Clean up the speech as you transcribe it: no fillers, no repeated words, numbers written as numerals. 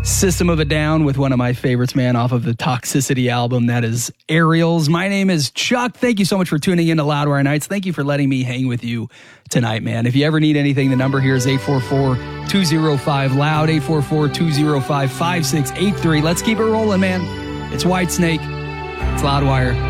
System of a Down with one of my favorites, man, off of the Toxicity album. That is Aerials. My name is Chuck. Thank you so much for tuning in to Loudwire Nights. Thank you for letting me hang with you tonight, man. If you ever need anything, the number here is 844-205-LOUD, 844-205-5683. Let's keep it rolling, man. It's Whitesnake. It's Loudwire.